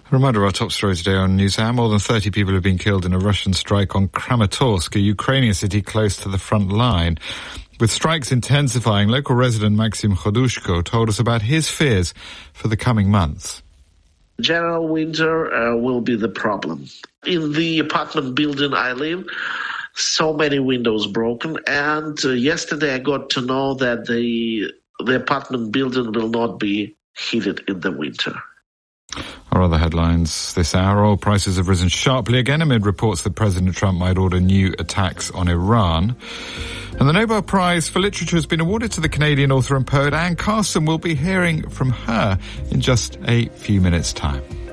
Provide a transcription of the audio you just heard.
A reminder of our top story today on NewsHour. More than 30 people have been killed in a Russian strike on Kramatorsk, a Ukrainian city close to the front line. With strikes intensifying, local resident Maxim Khodushko told us about his fears for the coming months. General winter will be the problem. In the apartment building I live, so many windows broken, and yesterday I got to know that the apartment building will not be heated in the winter. Our other headlines this hour: oil prices have risen sharply again amid reports that President Trump might order new attacks on Iran. And the Nobel Prize for Literature has been awarded to the Canadian author and poet Anne Carson. We'll be hearing from her in just a few minutes' time.